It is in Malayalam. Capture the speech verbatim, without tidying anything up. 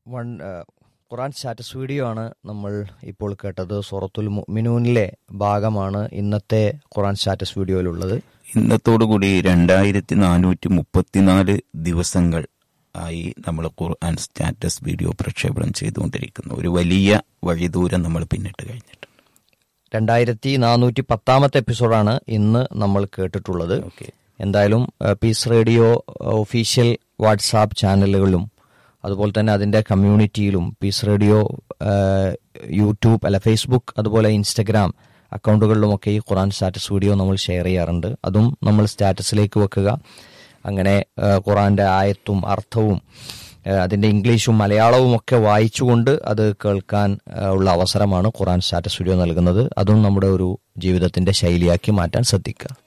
വൺ ഖുറാൻ സ്റ്റാറ്റസ് വീഡിയോ ആണ് നമ്മൾ ഇപ്പോൾ കേട്ടത്. സൂറത്തുൽ മുഅ്മിനൂനിലെ ഭാഗമാണ് ഇന്നത്തെ ഖുറാൻ സ്റ്റാറ്റസ് വീഡിയോയിലുള്ളത്. ഇന്നത്തോടുകൂടി രണ്ടായിരത്തി നാനൂറ്റി മുപ്പത്തിനാല് ദിവസങ്ങൾ ആയി നമ്മൾ ഖുർആൻ സ്റ്റാറ്റസ് വീഡിയോ പ്രക്ഷേപണം ചെയ്തുകൊണ്ടിരിക്കുന്നു. ഒരു വലിയ വഴിദൂരം നമ്മൾ പിന്നിട്ട് കഴിഞ്ഞിട്ടുണ്ട്. രണ്ടായിരത്തി നാനൂറ്റി പത്താമത്തെ എപ്പിസോഡാണ് ഇന്ന് നമ്മൾ കേട്ടിട്ടുള്ളത്. എന്തായാലും പീസ് റേഡിയോ ഒഫീഷ്യൽ വാട്സാപ്പ് ചാനലുകളിലും അതുപോലെ തന്നെ അതിൻ്റെ കമ്മ്യൂണിറ്റിയിലും പീസ് റേഡിയോ യൂട്യൂബ് അല്ല ഫേസ്ബുക്ക് അതുപോലെ ഇൻസ്റ്റഗ്രാം അക്കൗണ്ടുകളിലുമൊക്കെ ഈ ഖുറാൻ സ്റ്റാറ്റസ് വീഡിയോ നമ്മൾ ഷെയർ ചെയ്യാറുണ്ട്. അതും നമ്മൾ സ്റ്റാറ്റസിലേക്ക് വെക്കുക. അങ്ങനെ ഖുറാൻ്റെ ആയത്തും അർത്ഥവും അതിൻ്റെ ഇംഗ്ലീഷും മലയാളവും ഒക്കെ വായിച്ചുകൊണ്ട് അത് കേൾക്കാൻ ഉള്ള അവസരമാണ് ഖുറാൻ സ്റ്റാറ്റസ് വീഡിയോ നൽകുന്നത്. അതും നമ്മുടെ ഒരു ജീവിതത്തിൻ്റെ ശൈലിയാക്കി മാറ്റാൻ ശ്രദ്ധിക്കുക.